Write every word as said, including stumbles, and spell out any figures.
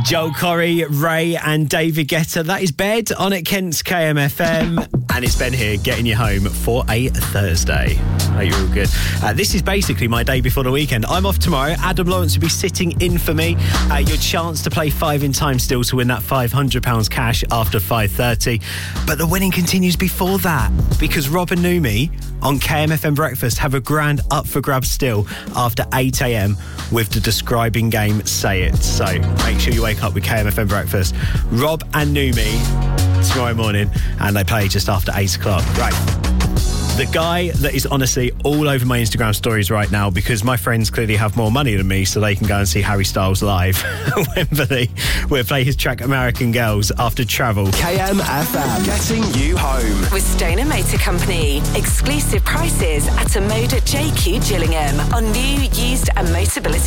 Joel Corry, Ray and David Guetta. That is Bed on at Kent's K M F M. And it's Ben here getting you home for a Thursday. Hope you're all good. Uh, this is basically my day before the weekend. I'm off tomorrow. Adam Lawrence will be sitting in for me. Uh, your chance to play five in time still to win that five hundred pounds cash after five thirty. But the winning continues before that because Rob and Numi on K M F M Breakfast have a grand up for grabs still after eight a.m. with the describing game Say It. So make sure you wake up with K M F M Breakfast. Rob and Numi tomorrow morning, and they play just after eight o'clock. Right. The guy that is honestly all over my Instagram stories right now because my friends clearly have more money than me so they can go and see Harry Styles live at Wembley. We'll play his track American Girls after Travel. K M F M, getting you home. With Stoner Motor Company. Exclusive prices at a Moda J Q Gillingham on new, used and Motability